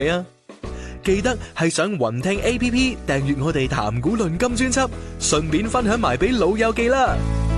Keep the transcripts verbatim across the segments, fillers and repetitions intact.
啊！記得係上雲聽 A P P 訂閱我哋談股論金專輯，順便分享埋俾老友記啦。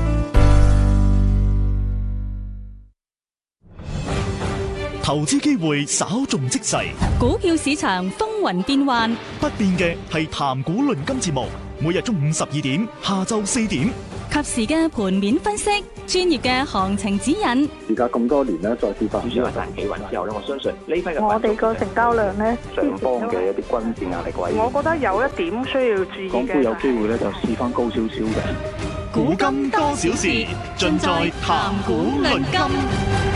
投資機會稍縱即逝， 股票市場風雲變幻， 不變嘅係談股論金節目，每日中午十二點，下晝四點， 及時嘅盤面分析，專業嘅行情指引。 而家咁多年咧，再跌翻， 主要係大企穩之後咧，我相信呢批嘅我哋個成交量咧， 上方嘅一啲均線壓力位， 我覺得有一點需要注意嘅。 港股有機會咧，就試翻高少少嘅。 股金多少事，盡在談股論金。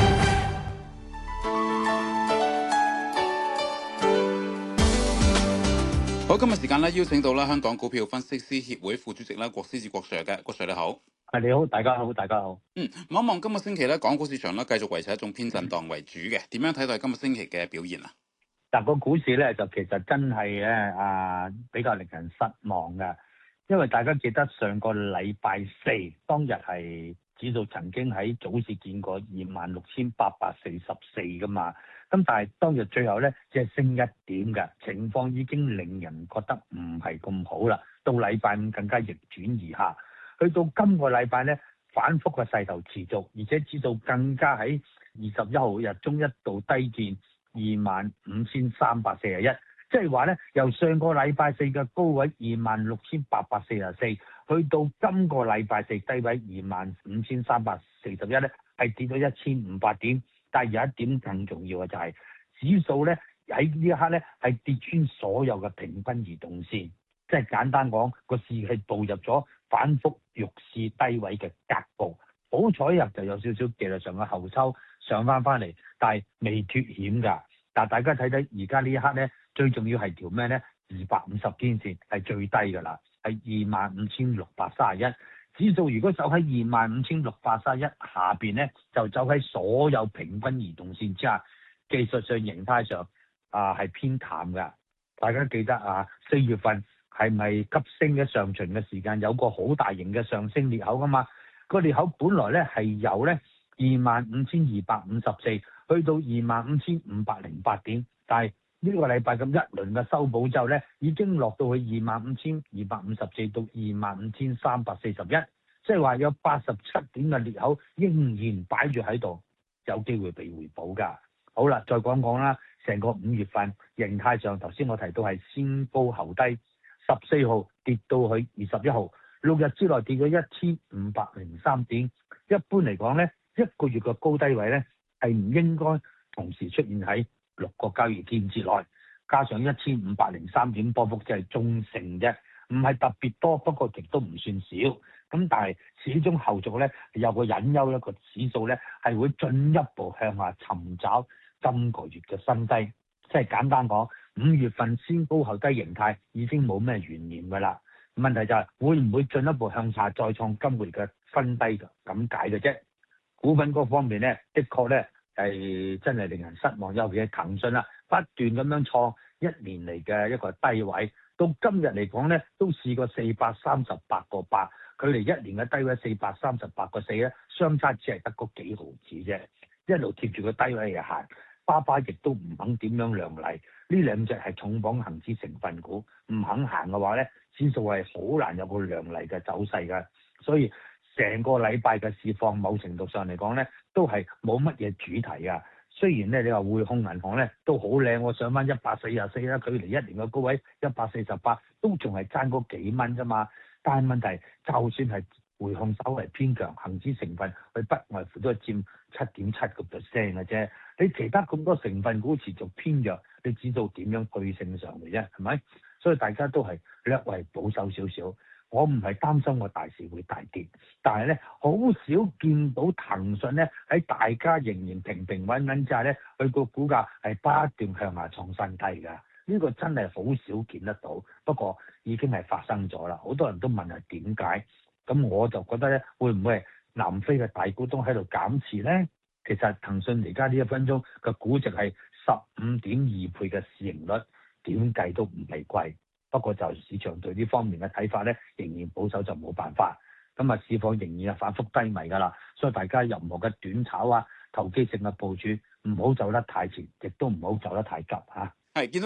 好，今日時間咧邀請到啦香港股票分析師協會副主席啦郭思治郭 Sir 嘅，郭 Sir 你好。 係你好，大家好，大家好。 嗯，望一望今個星期咧，港股市場咧繼續維持一種偏震盪為主嘅，點樣睇待今個星期嘅表現啊？ 嗱，個股市咧就其實真係咧啊比較令人失望嘅，因為大家記得上個禮拜四當日係指數曾經喺早市見過二萬六千八百四十四噶嘛。咁但係當日最後咧，只係升一點嘅情況已經令人覺得唔係咁好啦。到禮拜五更加逆轉而下，去到今個禮拜咧反覆嘅勢頭持續，而且指數更加喺二十一號日中一度低見二萬五千三百四十一，即係話咧由上個禮拜四嘅高位二萬六千八百四十四，去到今個禮拜四低位二萬五千三百四十一咧，係跌咗一千五百點。但係有一點更重要嘅就係、是、指數咧喺呢一刻咧係跌穿所有嘅平均移動線，即係簡單講個市係步入咗反覆欲試低位嘅格局。好彩入就有少少技術上嘅後抽上翻翻嚟，但係未脫險㗎。但係大家睇睇而家呢一刻咧，最重要係條咩咧？二百五十天線係最低㗎啦，係二萬五千六百三十一。指數如果走喺二萬五千六百三十一下邊咧，就走喺所有平均移動線之下，技術上形態上啊係偏淡㗎。大家記得啊，四月份係咪急升嘅上旬嘅時間有個好大型嘅上升裂口㗎嘛？個裂口本來咧係由咧二萬五千二百五十四去到二萬五千五百零八點，但係呢個禮拜咁一輪嘅修補之後咧，已經落到去二萬五千二百五十四到二萬五千三百四十一，即係話有八十七點嘅裂口仍然擺住喺度，有機會被回補㗎。好啦，再講講啦，成個五月份形態上，頭先我提到係先高後低，十四號跌到去二十一號，六日之內跌咗一千五百零三點。一般嚟講咧，一個月嘅高低位咧係唔應該同時出現喺六個交易天之內，加上一千五百零三點波幅，即係中性啫，唔係特別多，不過亦都唔算少。咁但係始終後續咧有個隱憂，一個指數咧係會進一步向下尋找今個月嘅新低。即係簡單講，五月份先高後低形態已經冇咩懸念㗎啦。問題就係會唔會進一步向下再創今個月嘅新低㗎？咁解嘅啫。股份嗰方面咧，的確咧。係真係令人失望，尤其係騰訊啦，不斷咁樣創一年嚟嘅一個低位，到今日嚟講咧，都試過四百三十八個八，距離一年嘅低位四百三十八個四咧，相差只係得嗰幾毫子啫，一路貼住個低位嚟行，巴巴亦都唔肯點樣亮麗，呢兩隻係重磅恆指成分股，唔肯行嘅話咧，指數係好難有個亮麗嘅走勢㗎，所以成個禮拜嘅市況，某程度上嚟講咧，都係冇乜嘢主題啊。雖然咧，你話匯控銀行咧都好靚，我上翻一百四十四啦，距離一年嘅高位一百四十八，都仲係爭嗰幾蚊啫嘛。但係問題，就算係匯控稍為偏強，恆指成分佢不外乎都係佔七點七個 percent 嘅啫。你其他咁多成分股持續偏弱，你知道點樣對勝上嚟啫？係咪？所以大家都係略為保守少少。我唔係擔心個大市會大跌，但係咧好少見到騰訊咧喺大家仍然平平穩穩之下咧，佢個股價係不斷向下創新低㗎。呢個真係好少見得到，不過已經係發生咗啦。好多人都問係點解，咁我就覺得咧，會唔會係南非嘅大股東喺度減持咧？其實騰訊而家呢一分鐘嘅估值係十五點二倍嘅市盈率，點計都唔係貴。不過就市場對呢方面嘅睇法咧，仍然保守就冇辦法。咁啊，市況仍然係反覆低迷㗎啦，所以大家任何嘅短炒啊、投機性嘅部署，唔好走得太前，亦都唔好走得太急嚇。 係見到。